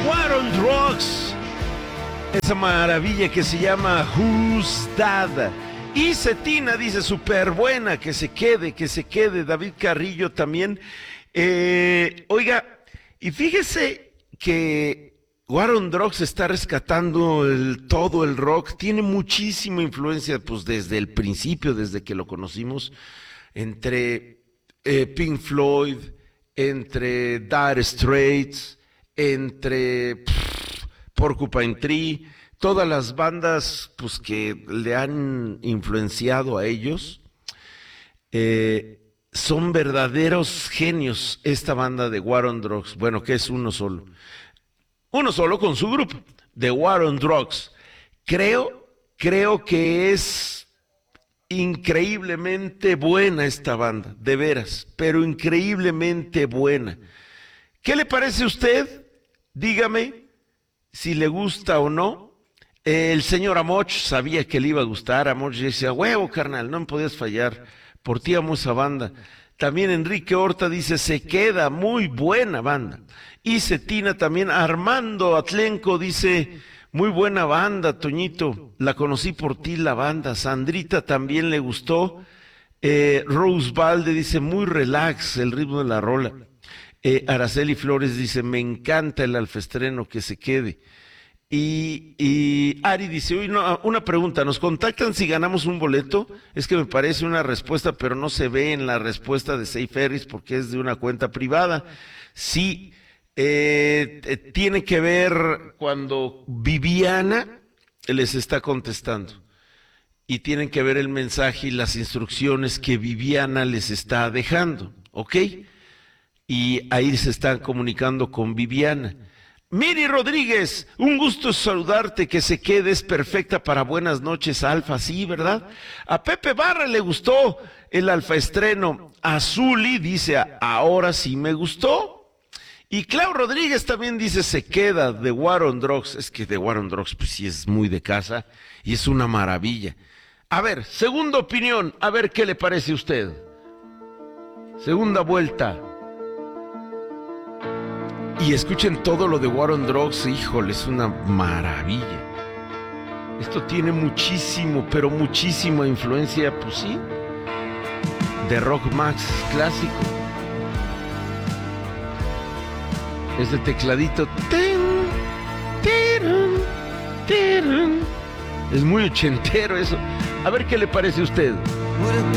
War on Drugs. Esa maravilla que se llama Who's That. Y Cetina dice, súper buena, que se quede. David Carrillo también. Oiga, y fíjese que War on Drugs está rescatando todo el rock. Tiene muchísima influencia, pues desde el principio, desde que lo conocimos, entre Pink Floyd, entre Dire Straits, entre Porcupine Tree, todas las bandas pues que le han influenciado a ellos, son verdaderos genios. Esta banda de War on Drugs, bueno, que es uno solo con su grupo, de War on Drugs. Creo que es increíblemente buena esta banda, de veras, pero increíblemente buena. ¿Qué le parece a usted? Dígame si le gusta o no. El señor Amoch sabía que le iba a gustar. Amoch decía, huevo, carnal, no me podías fallar. Por ti amo esa banda. También Enrique Horta dice, se queda, muy buena banda. Y Cetina también. Armando Atlenco dice, muy buena banda, Toñito. La conocí por ti, la banda. Sandrita también le gustó. Rose Valde dice, muy relax el ritmo de la rola. Araceli Flores dice, me encanta el alfaestreno, que se quede. Y Ari dice, uy, no, una pregunta, ¿nos contactan si ganamos un boleto? Es que me parece una respuesta, pero no se ve en la respuesta de Say Ferris porque es de una cuenta privada. Sí, tiene que ver cuando Viviana les está contestando. Y tienen que ver el mensaje y las instrucciones que Viviana les está dejando, ¿ok? Y ahí se están comunicando con Viviana. Miri Rodríguez, un gusto saludarte, que se quede, es perfecta para buenas noches, Alfa, sí, ¿verdad? A Pepe Barra le gustó el alfaestreno. A Zuli dice, ahora sí me gustó. Y Clau Rodríguez también dice, se queda, de War on Drugs. Es que de War on Drugs, pues sí es muy de casa y es una maravilla. A ver, segunda opinión, a ver qué le parece a usted. Segunda vuelta. Y escuchen todo lo de War on Drugs, híjole, es una maravilla. Esto tiene muchísimo, pero muchísima influencia, pues sí, de rock más clásico. Ese tecladito, es muy ochentero eso. A ver qué le parece a usted.